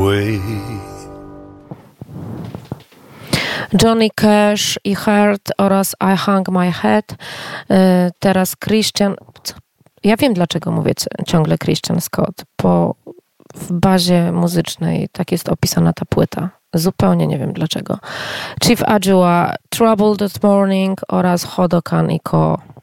away. Johnny Cash i Hurt oraz I Hung My Head. Teraz Christian... Ja wiem, dlaczego mówię ciągle Christian Scott, bo w bazie muzycznej tak jest opisana ta płyta. Zupełnie nie wiem dlaczego. Chief Adjua, Trouble This Morning oraz Hodokan i Co.